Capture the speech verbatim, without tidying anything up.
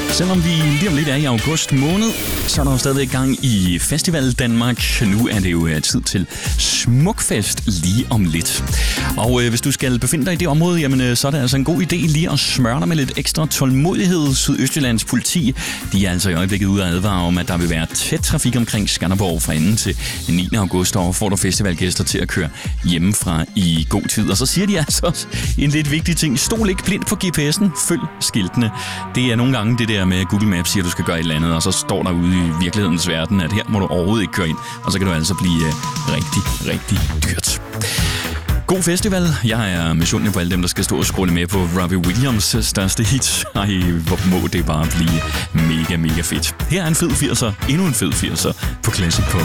Selvom vi lige om lidt er i august måned, så er der jo stadigvæk gang i Festival Danmark. Nu er det jo tid til Smukfest lige om lidt. Og øh, hvis du skal befinde dig i det område, jamen, så er det altså en god idé lige at smøre dig med lidt ekstra tålmodighed. Sydøstjyllands politi, de er altså i øjeblikket ude at advare om, at der vil være tæt trafik omkring Skanderborg fra anden til niende august, og får du festivalgæster til at køre hjemmefra i god tid. Og så siger de altså også en lidt vigtig ting. Stol ikke blindt på G P S'en, følg skiltene. Det er nogle gange det der med, at Google Maps siger, at du skal gøre et eller andet, og så står der ude i virkelighedens verden, at her må du overhovedet ikke køre ind, og så kan du altså blive uh, rigtig, rigtig dyrt. God festival. Jeg er misundelig på alle dem, der skal stå og scrolle med på Robbie Williams' største hit. Ej, hvor må det bare blive mega, mega fedt. Her er en fed firser, endnu en fed firser på Classic Pop.